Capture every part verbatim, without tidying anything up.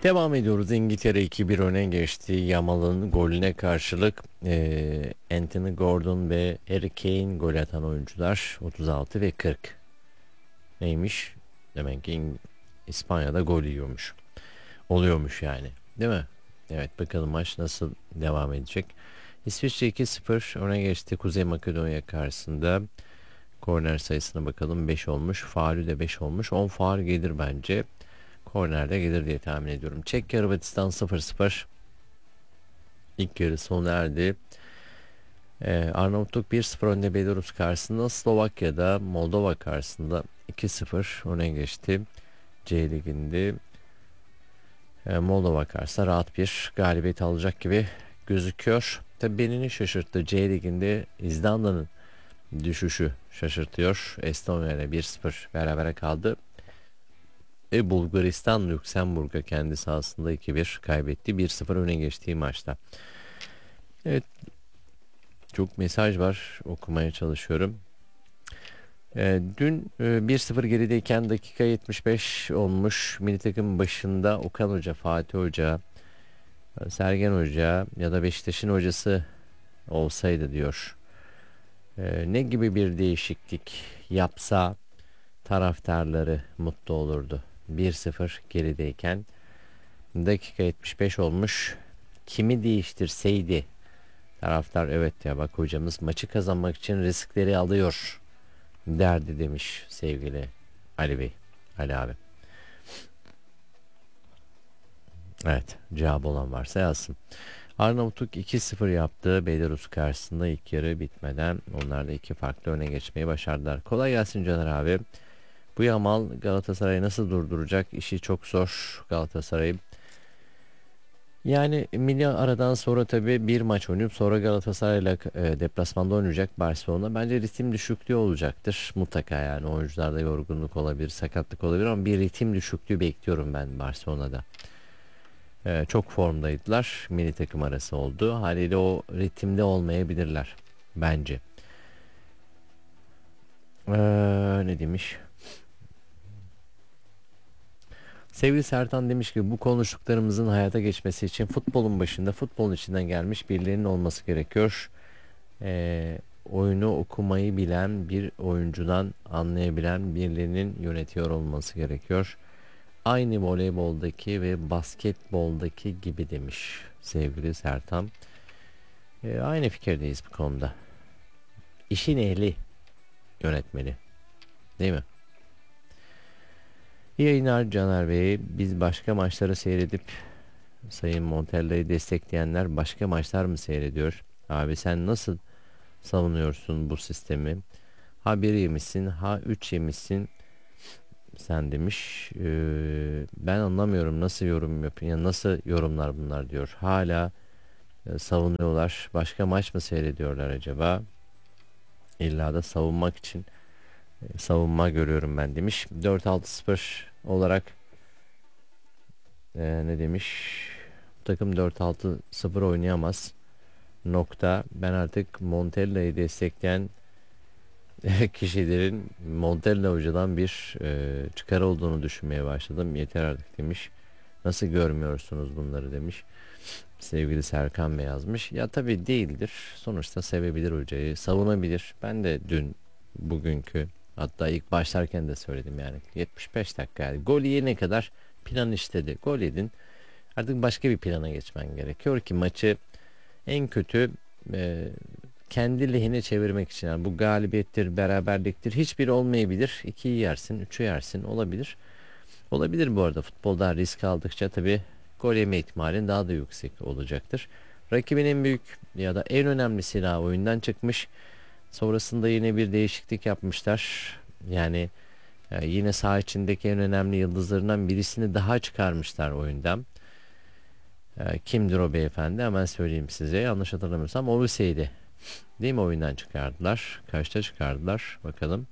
Devam ediyoruz. İngiltere iki bir öne geçti. Yamal'ın golüne karşılık eee Anthony Gordon ve Harry Kane gol atan oyuncular otuz altı ve kırk. Neymiş? Demek ki İng- İspanya'da gol yiyormuş. Oluyormuş yani. Değil mi? Evet, bakalım maç nasıl devam edecek. İsviçre iki sıfır öne geçti Kuzey Makedonya karşısında. Korner sayısına bakalım, beş olmuş. Faulü de beş olmuş. on faul gelir bence. Korner gelir diye tahmin ediyorum. Çek Hırvatistan sıfır sıfır. İlk yarı sona erdi. Ee, Arnavutluk bir sıfır önde Belarus karşısında. Slovakya'da Moldova karşısında iki sıfır öne geçti. C liginde e, Moldova karşısında rahat bir galibiyet alacak gibi gözüküyor. Tabi beni şaşırttı. C liginde İzlanda'nın düşüşü şaşırtıyor. Estonya ile bir sıfır berabere kaldı. Ve Bulgaristan Lüksemburg'a kendi sahasında iki bir kaybetti. bir sıfır öne geçtiği maçta. Evet, çok mesaj var, okumaya çalışıyorum. Ee, dün e, bir sıfır gerideyken dakika yetmiş beş olmuş. Milli takım başında Okan Hoca, Fatih Hoca, e, Sergen Hoca ya da Beşiktaş'ın hocası olsaydı diyor. Ee, ne gibi bir değişiklik yapsa taraftarları mutlu olurdu. bir sıfır gerideyken dakika yetmiş beş olmuş. Kimi değiştirseydi taraftar, evet ya bak hocamız maçı kazanmak için riskleri alıyor derdi demiş sevgili Ali Bey. Ali abi. Evet, cevap olan varsa yazsın. Arnavutluk iki sıfır yaptı Belarus karşısında ilk yarı bitmeden. Onlar da iki farklı öne geçmeyi başardılar. Kolay gelsin Caner abi. Bu Yamal Galatasaray'ı nasıl durduracak? İşi çok zor Galatasaray'ın. Yani milli aradan sonra tabii bir maç oynayıp sonra Galatasaray'la e, deplasmanda oynayacak Barcelona. Bence ritim düşüklüğü olacaktır. Mutlaka yani oyuncularda yorgunluk olabilir, sakatlık olabilir ama bir ritim düşüklüğü bekliyorum ben Barcelona'da. E, çok formdaydılar. Milli takım arası oldu. Haliyle o ritimde olmayabilirler bence. Ee, ne demiş? Sevgili Sertan demiş ki bu konuştuklarımızın hayata geçmesi için futbolun başında futbolun içinden gelmiş birilerinin olması gerekiyor. Ee, oyunu okumayı bilen bir oyuncudan anlayabilen birilerinin yönetiyor olması gerekiyor. Aynı voleyboldaki ve basketboldaki gibi demiş sevgili Sertan. Ee, aynı fikirdeyiz bu konuda. İşin ehli yönetmeli, değil mi? İyi yayınlar Caner Bey. Biz başka maçları seyredip Sayın Montella'yı destekleyenler başka maçlar mı seyrediyor? Abi sen nasıl savunuyorsun bu sistemi? Ha bir yemişsin, ha üç yemişsin sen demiş. Ee, ben anlamıyorum nasıl yorum yapıyor, yani nasıl yorumlar bunlar diyor. Hala e, savunuyorlar. Başka maç mı seyrediyorlar acaba? İlla da savunmak için e, savunma görüyorum ben demiş. dört altı sıfır olarak e, ne demiş? Bu takım dört altı sıfır oynayamaz. Nokta. Ben artık Montella'yı destekleyen kişilerin Montella hocadan bir e, çıkar olduğunu düşünmeye başladım. Yeter artık demiş. Nasıl görmüyorsunuz bunları demiş. Sevgili Serkan Bey yazmış. Ya tabii değildir. Sonuçta sevebilir hocayı, savunabilir. Ben de dün bugünkü hatta ilk başlarken de söyledim yani yetmiş beş dakika yani gol yiyene kadar plan işledi. Gol yedin. Artık başka bir plana geçmen gerekiyor ki maçı en kötü e, kendi lehine çevirmek için. Yani bu galibiyettir, beraberliktir. Hiçbiri olmayabilir. ikiyi yersin, üçü yersin. Olabilir. Olabilir bu arada. Futbolda risk aldıkça tabii gol yeme ihtimalin daha da yüksek olacaktır. Rakibin en büyük ya da en önemli silahı oyundan çıkmış. Sonrasında yine bir değişiklik yapmışlar. Yani e, yine saha içindeki en önemli yıldızlarından birisini daha çıkarmışlar oyundan. E, kimdir o beyefendi? Hemen söyleyeyim size. Yanlış hatırlamıyorsam Oluseydi. Değil mi, oyundan çıkardılar? Kaçta çıkardılar? Bakalım.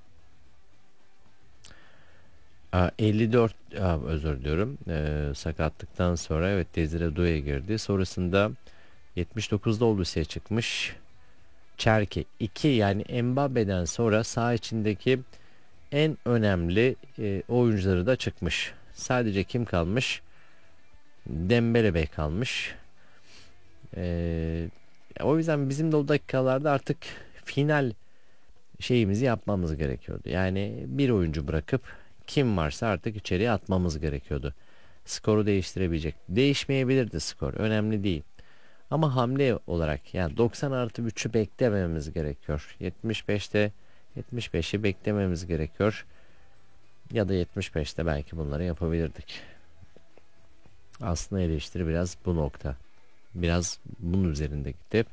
Aa, elli dört, aa, özür diliyorum. Ee, sakatlıktan sonra evet Desire Doué girdi. Sonrasında yetmiş dokuzda Olusey çıkmış. Çerki iki, yani Mbappe'den sonra saha içindeki en önemli e, oyuncuları da çıkmış. Sadece kim kalmış? Dembele bek almış. Ee, O yüzden bizim de o dakikalarda artık final şeyimizi yapmamız gerekiyordu. Yani bir oyuncu bırakıp kim varsa artık içeriye atmamız gerekiyordu. Skoru değiştirebilecek. Değişmeyebilirdi skor. Önemli değil. Ama hamle olarak yani doksan artı üçü beklemememiz gerekiyor. yetmiş beşte yetmiş beşi beklememiz gerekiyor. Ya da yetmiş beşte belki bunları yapabilirdik. Aslında eleştiri biraz bu nokta. Biraz bunun üzerinde gitti.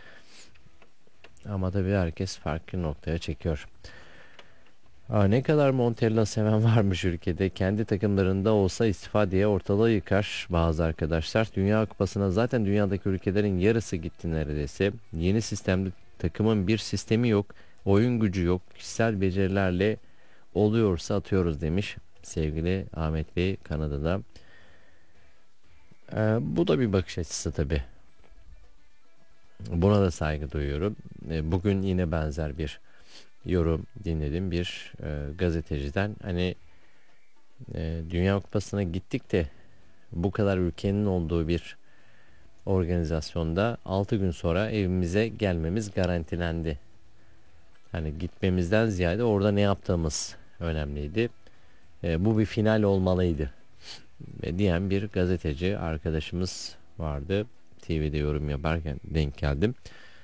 Ama tabii herkes farklı noktaya çekiyor. Aa, ne kadar Montella seven varmış ülkede. Kendi takımlarında olsa istifa diye ortalığı yıkar bazı arkadaşlar. Dünya Kupası'na zaten dünyadaki ülkelerin yarısı gitti neredeyse. Yeni sistemde takımın bir sistemi yok. Oyun gücü yok. Kişisel becerilerle oluyorsa atıyoruz demiş sevgili Ahmet Bey Kanada'da. Ee, bu da bir bakış açısı tabii. Buna da saygı duyuyorum. Ee, bugün yine benzer bir yorum dinledim bir e, gazeteciden. Hani e, Dünya Kupası'na gittik de bu kadar ülkenin olduğu bir organizasyonda altı gün sonra evimize gelmemiz garantilendi. Hani gitmemizden ziyade orada ne yaptığımız önemliydi. E, bu bir final olmalıydı. Ve diyen bir gazeteci arkadaşımız vardı. T V'de yorum yaparken denk geldim.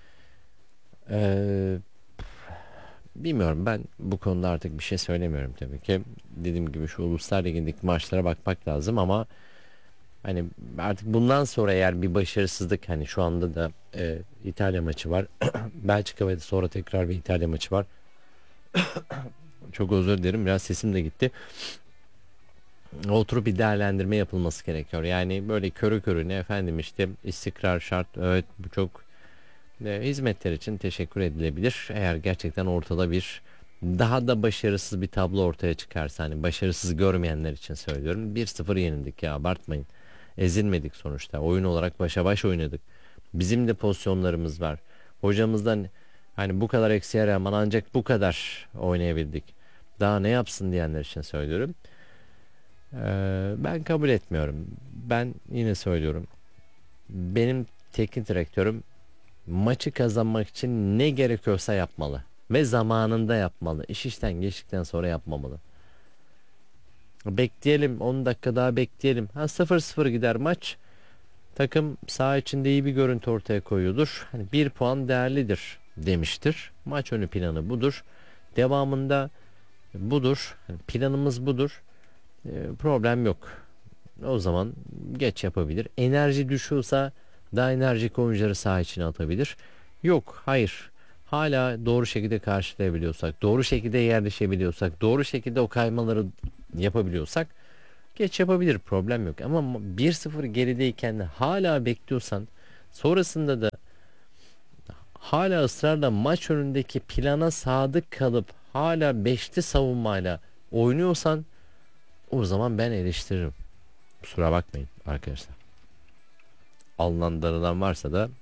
Eee Bilmiyorum, ben bu konuda artık bir şey söylemiyorum tabii ki. Dediğim gibi şu Uluslar Ligi'ndeki maçlara bakmak lazım ama hani artık bundan sonra eğer bir başarısızlık, hani şu anda da e, İtalya maçı var. Belçika ve sonra tekrar bir İtalya maçı var. Çok özür dilerim, biraz sesim de gitti. Oturup bir değerlendirme yapılması gerekiyor. Yani böyle körü körüne efendim işte istikrar şart, evet bu çok e, hizmetler için teşekkür edilebilir. Eğer gerçekten ortada bir daha da başarısız bir tablo ortaya çıkarsa, hani başarısız görmeyenler için söylüyorum. bir sıfır yenildik ya, abartmayın. Ezilmedik sonuçta. Oyun olarak başa baş oynadık. Bizim de pozisyonlarımız var. Hocamızdan hani bu kadar eksiğe rağmen ancak bu kadar oynayabildik. Daha ne yapsın diyenler için söylüyorum. Ee, ben kabul etmiyorum. Ben yine söylüyorum. Benim teknik direktörüm maçı kazanmak için ne gerekiyorsa yapmalı. Ve zamanında yapmalı. İş işten geçtikten sonra yapmamalı. Bekleyelim, on dakika daha bekleyelim. Ha, sıfır sıfır gider maç. Takım saha içinde iyi bir görüntü ortaya koyuyordur. Hani bir puan değerlidir demiştir. Maç önü planı budur. Devamında budur. Hani planımız budur. E, problem yok. O zaman geç yapabilir. Enerji düşüyorsa daha enerjik oyuncuları saha içine atabilir. Yok, hayır. Hala doğru şekilde karşılayabiliyorsak, doğru şekilde yerleşebiliyorsak, doğru şekilde o kaymaları yapabiliyorsak geç yapabilir, problem yok. Ama bir sıfır gerideyken de hala bekliyorsan, sonrasında da hala ısrarla maç önündeki plana sadık kalıp hala beşli savunmayla oynuyorsan, o zaman ben eleştiririm. Kusura bakmayın arkadaşlar. Alınan darılan varsa da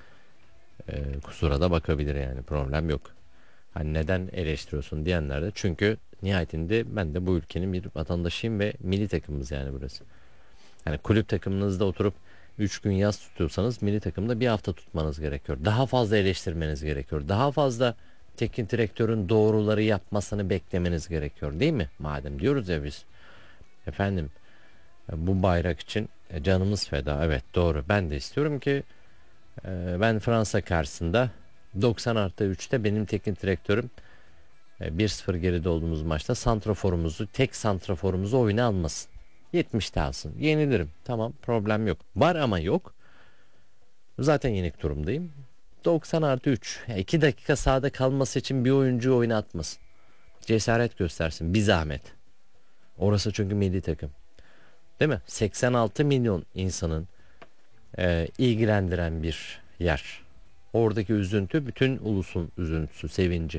e, kusura da bakabilir, yani problem yok. Hani neden eleştiriyorsun diyenler de, çünkü nihayetinde ben de bu ülkenin bir vatandaşıyım ve milli takımımız yani burası. Yani kulüp takımınızda oturup üç gün yaz tutuyorsanız milli takımda bir hafta tutmanız gerekiyor. Daha fazla eleştirmeniz gerekiyor. Daha fazla teknik direktörün doğruları yapmasını beklemeniz gerekiyor, değil mi? Madem diyoruz ya biz efendim bu bayrak için canımız feda. Evet, doğru. Ben de istiyorum ki e, ben Fransa karşısında doksan artı üçte benim teknik direktörüm e, bir sıfır geride olduğumuz maçta santraforumuzu, tek santraforumuzu oyuna almasın. yetmişte alsın. Yenilirim. Tamam, problem yok. Var ama yok. Zaten yenik durumdayım. doksan artı üç. iki dakika sahada kalması için bir oyuncuyu oyuna atmasın. Cesaret göstersin. Bir zahmet. Orası çünkü milli takım. Değil mi? seksen altı milyon insanın e, ilgilendiren bir yer. Oradaki üzüntü bütün ulusun üzüntüsü, sevinci.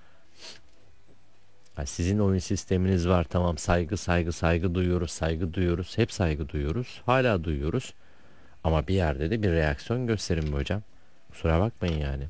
Yani sizin oyun sisteminiz var, tamam, saygı saygı saygı duyuyoruz, saygı duyuyoruz, hep saygı duyuyoruz, hala duyuyoruz. Ama bir yerde de bir reaksiyon gösterin mi hocam? Kusura bakmayın yani.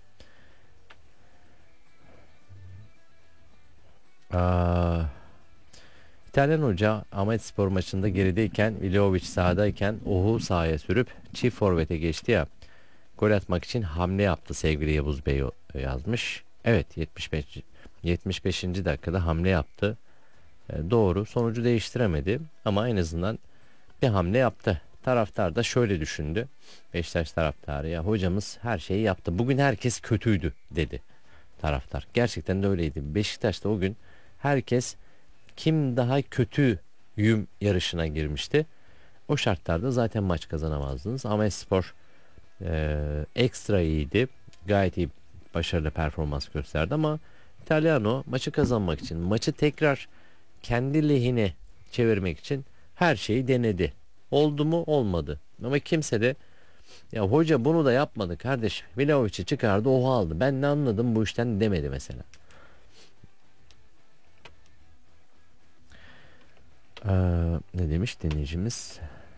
Aa, İtalyan hoca Ahmetspor maçında gerideyken Vlahovic sahadayken Ohu sahaya sürüp çift forvete geçti ya. Gol atmak için hamle yaptı sevgili Yavuz Bey yazmış. Evet, yetmiş beş yetmiş beşinci dakikada hamle yaptı. E, doğru, sonucu değiştiremedi ama en azından bir hamle yaptı. Taraftar da şöyle düşündü. Beşiktaş taraftarı, ya hocamız her şeyi yaptı. Bugün herkes kötüydü dedi taraftar. Gerçekten de öyleydi. Beşiktaş'ta o gün herkes kim daha kötüyüm yarışına girmişti. O şartlarda zaten maç kazanamazdınız. Ahmetspor e, ekstra iyiydi. Gayet iyi, başarılı performans gösterdi ama Italiano maçı kazanmak için, maçı tekrar kendi lehine çevirmek için her şeyi denedi. Oldu mu? Olmadı. Ama kimse de ya hoca bunu da yapmadı kardeşim, Vlahovic'i çıkardı, o aldı, ben ne anladım bu işten demedi mesela. Ee, ne demiş dinleyicimiz?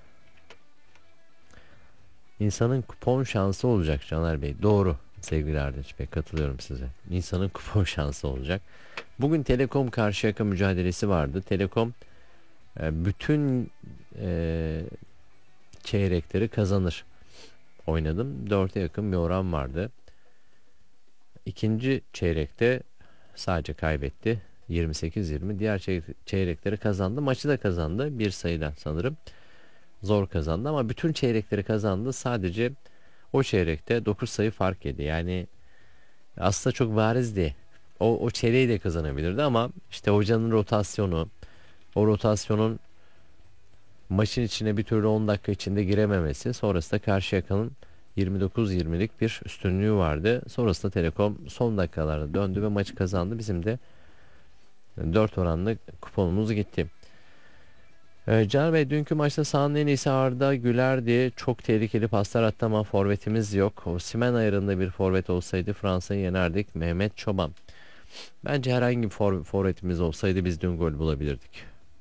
İnsanın kupon şansı olacak Caner Bey. Doğru sevgili Erdinç Bey, katılıyorum size. İnsanın kupon şansı olacak. Bugün Telekom Karşıyaka mücadelesi vardı. Telekom e, bütün e, çeyrekleri kazanır oynadım. dörde yakın bir oran vardı. İkinci çeyrekte sadece kaybetti. yirmi sekiz yirmi. Diğer çeyrekleri kazandı. Maçı da kazandı. Bir sayıdan sanırım. Zor kazandı ama bütün çeyrekleri kazandı. Sadece o çeyrekte dokuz sayı fark yedi. Yani aslında çok barizdi. O, o çeyreği de kazanabilirdi ama işte hocanın rotasyonu, o rotasyonun maçın içine bir türlü on dakika içinde girememesi, sonrasında Karşıyaka'nın yirmi dokuz yirmilik bir üstünlüğü vardı. Sonrasında Telekom son dakikalarda döndü ve maçı kazandı. Bizim de dört oranlı kuponumuz gitti. Ee, Can Bey, dünkü maçta sahanın en iyisi Arda Güler'di. Çok tehlikeli paslar attı ama forvetimiz yok. Osimhen ayarında bir forvet olsaydı Fransa'yı yenerdik. Mehmet Çoban. Bence herhangi bir for forvetimiz olsaydı biz dün gol bulabilirdik.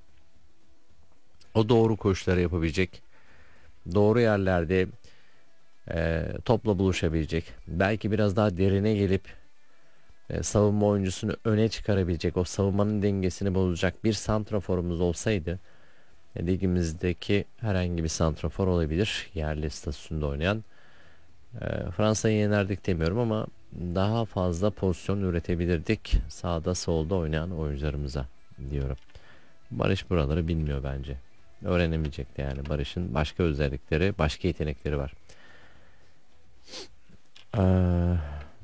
O doğru koşuları yapabilecek, doğru yerlerde e, topla buluşabilecek, belki biraz daha derine gelip e, savunma oyuncusunu öne çıkarabilecek, o savunmanın dengesini bozacak bir santraforumuz olsaydı, e, ligimizdeki herhangi bir santrafor olabilir, yerli statüsünde oynayan. e, Fransa'yı yenerdik demiyorum ama daha fazla pozisyon üretebilirdik sağda solda oynayan oyuncularımıza diyorum. Barış buraları bilmiyor bence. Öğrenemeyecek de yani. Barış'ın başka özellikleri, başka yetenekleri var. Ee,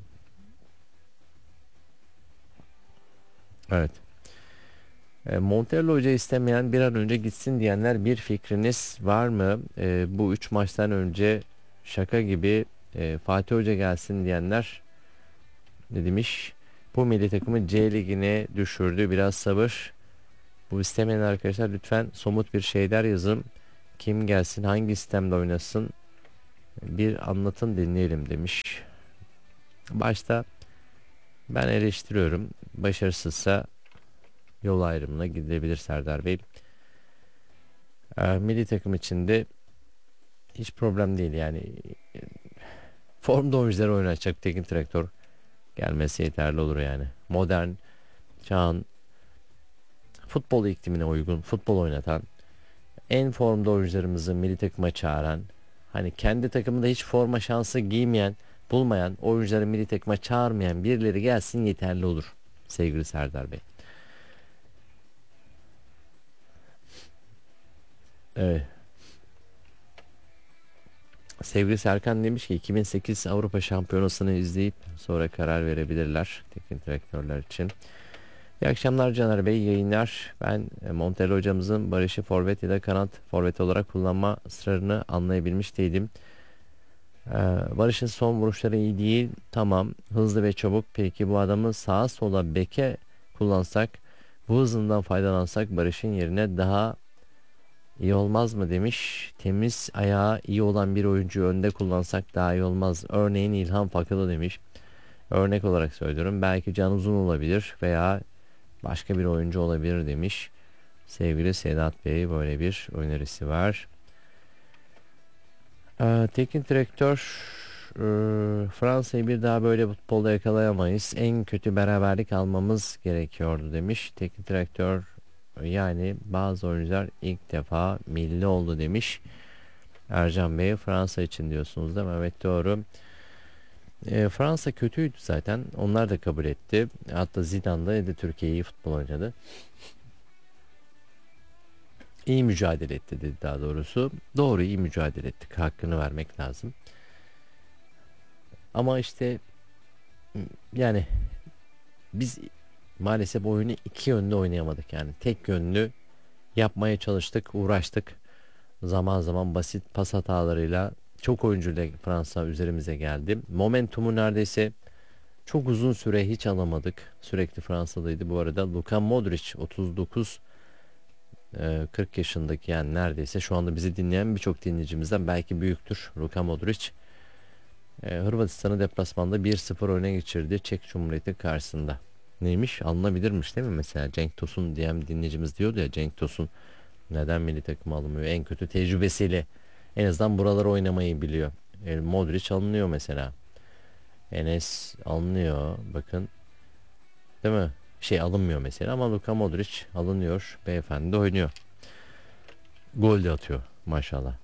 evet. E, Montella Hoca istemeyen, bir an önce gitsin diyenler, bir fikriniz var mı? E, bu üç maçtan önce şaka gibi e, Fatih Hoca gelsin diyenler ne demiş? Bu milli takımı C ligine düşürdü. Biraz sabır. Bu istemeyen arkadaşlar lütfen somut bir şeyler yazın. Kim gelsin, hangi sistemde oynasın, bir anlatın dinleyelim demiş. Başta ben eleştiriyorum. Başarısızsa yol ayrımına gidebilir Serdar Bey. Ee, milli takım içinde hiç problem değil yani. Formda oyuncuları oynatacak teknik direktör gelmesi yeterli olur yani. Modern çağın futbol iklimine uygun futbol oynatan, en formda oyuncularımızı milli takıma çağıran, hani kendi takımında hiç forma şansı giymeyen, bulmayan, oyuncuları milli takıma çağırmayan birileri gelsin yeterli olur sevgili Serdar Bey. Evet. Sevgili Serkan demiş ki iki bin sekiz Avrupa Şampiyonası'nı izleyip sonra karar verebilirler teknik direktörler için. İyi akşamlar Caner Bey, yayınlar. Ben e, Montella hocamızın Barış'ı forvet ya da kanat forvet olarak kullanma ısrarını anlayabilmiş değilim. Ee, Barış'ın son vuruşları iyi değil. Tamam, hızlı ve çabuk. Peki bu adamı sağa sola beke kullansak, bu hızından faydalansak Barış'ın yerine daha iyi olmaz mı demiş. Temiz ayağı iyi olan bir oyuncuyu önde kullansak daha iyi olmaz. Örneğin İlhan Fakılı demiş. Örnek olarak söylüyorum. Belki Can Uzun olabilir veya başka bir oyuncu olabilir demiş. Sevgili Sedat Bey, böyle bir önerisi var. Ee, teknik direktör e, Fransa'yı bir daha böyle futbolda yakalayamayız. En kötü beraberlik almamız gerekiyordu demiş. Teknik direktör Yani bazı oyuncular ilk defa milli oldu demiş. Ercan Bey Fransa için diyorsunuz değil mi? Evet, doğru. E, Fransa kötüydü zaten. Onlar da kabul etti. Hatta Zidane da dedi Türkiye iyi futbol oynadı. İyi mücadele etti dedi daha doğrusu. Doğru, iyi mücadele ettik. Hakkını vermek lazım. Ama işte yani biz maalesef oyunu iki yönlü oynayamadık. Yani tek yönlü yapmaya çalıştık, uğraştık. Zaman zaman basit pas hatalarıyla çok oyuncuyla Fransa üzerimize geldi. Momentumu neredeyse çok uzun süre hiç alamadık. Sürekli Fransa'daydı bu arada. Luka Modric otuz dokuz kırk yaşındaki, yani neredeyse şu anda bizi dinleyen birçok dinleyicimizden belki büyüktür. Luka Modric Hırvatistan'ı deplasmanda bir sıfır öne geçirdi Çek Cumhuriyeti karşısında. Neymiş? Alınabilirmiş değil mi? Mesela Cenk Tosun diyen dinleyicimiz diyordu ya, Cenk Tosun neden milli takıma alınmıyor? En kötü tecrübesiyle en azından buraları oynamayı biliyor. E, Modric alınıyor mesela. Enes alınıyor. Bakın. Değil mi? Şey alınmıyor mesela ama Luka Modric alınıyor. Beyefendi de oynuyor. Gol de atıyor maşallah.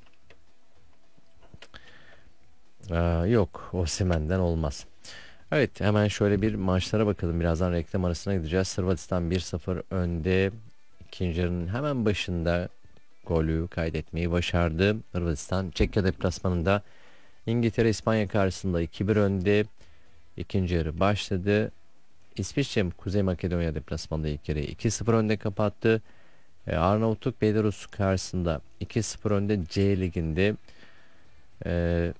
Aa, yok, Osimhen'den olmaz. Evet, hemen şöyle bir maçlara bakalım. Birazdan reklam arasına gideceğiz. Hırvatistan bir sıfır önde. İkinci yarının hemen başında golü kaydetmeyi başardı. Hırvatistan Çekya deplasmanında İngiltere İspanya karşısında iki bir önde. İkinci yarı başladı. İsviçre Kuzey Makedonya deplasmanında ilk yarıyı iki sıfır önde kapattı. E, Arnavutluk Belarus karşısında iki sıfır önde C liginde. E,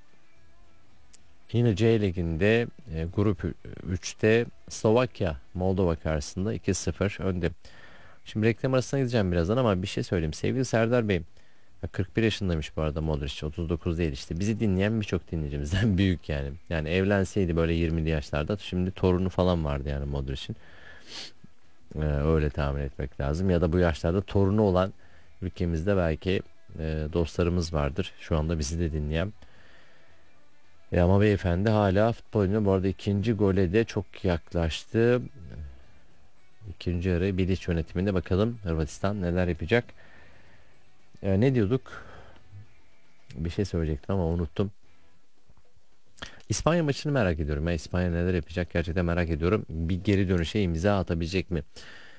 Yine C liginde e, grup üçte Slovakya Moldova karşısında iki sıfır önde. Şimdi reklam arasına gideceğim birazdan ama bir şey söyleyeyim. Sevgili Serdar Bey, kırk bir yaşındaymış bu arada Modric, otuz dokuz değil işte. Bizi dinleyen birçok dinleyicimizden büyük yani. Yani evlenseydi böyle yirmili yaşlarda şimdi torunu falan vardı yani Modric'in. Ee, öyle tahmin etmek lazım. Ya da bu yaşlarda torunu olan ülkemizde belki e, dostlarımız vardır. Şu anda bizi de dinleyen. E ama beyefendi hala futbol oynuyor. Bu arada ikinci gole de çok yaklaştı. İkinci yarı Bilic yönetiminde, bakalım Hırvatistan neler yapacak. E, ne diyorduk? Bir şey söyleyecektim ama unuttum. İspanya maçını merak ediyorum. Ben İspanya neler yapacak gerçekten merak ediyorum. Bir geri dönüşe imza atabilecek mi?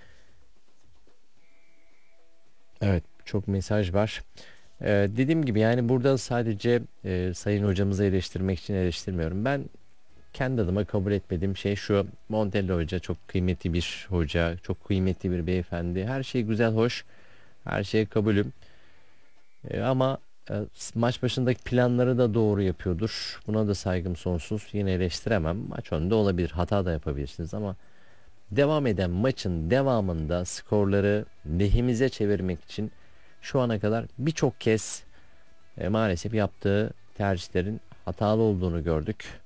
Evet, çok mesaj var. Ee, dediğim gibi yani burada sadece e, sayın hocamızı eleştirmek için eleştirmiyorum. Ben kendi adıma kabul etmediğim şey şu: Montella Hoca çok kıymetli bir hoca, çok kıymetli bir beyefendi. Her şey güzel, hoş, her şeye kabulüm. E, ama e, maç başındaki planları da doğru yapıyordur. Buna da saygım sonsuz. Yine eleştiremem. Maç önünde olabilir, hata da yapabilirsiniz ama devam eden maçın devamında skorları lehimize çevirmek için şu ana kadar birçok kez e, maalesef yaptığı tercihlerin hatalı olduğunu gördük.